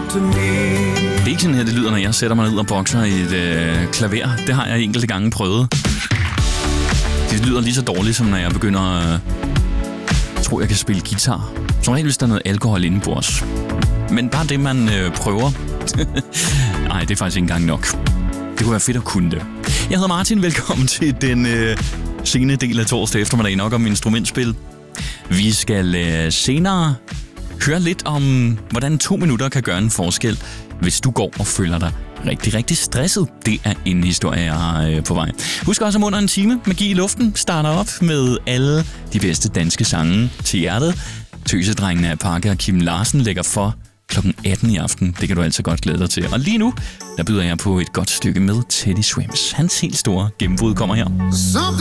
to me. Det er ikke sådan her, det lyder, når jeg sætter mig ned og bokser i et klaver. Det har jeg enkelte gange prøvet. Det lyder lige så dårligt, som når jeg begynder at tro, jeg kan spille guitar. Som regel, hvis der er noget alkohol inde på os. Men bare det, man prøver. Nej, det er faktisk ikke engang nok. Det kunne være fedt at kunne det. Jeg hedder Martin. Velkommen til den sene del af torsdag eftermiddag, nok om instrumentspil. Vi skal senere høre lidt om, hvordan 2 minutter kan gøre en forskel, hvis du går og føler dig rigtig, rigtig stresset. Det er en historie, jeg har på vej. Husk også om under en time. Magi i luften starter op med alle de bedste danske sange til hjertet. Tøsedrengene af Parker og Kim Larsen lægger for klokken 18 i aften. Det kan du altså godt glæde dig til. Og lige nu, der byder jeg på et godt stykke med Teddy Swims. Hans helt store gennembrud kommer her.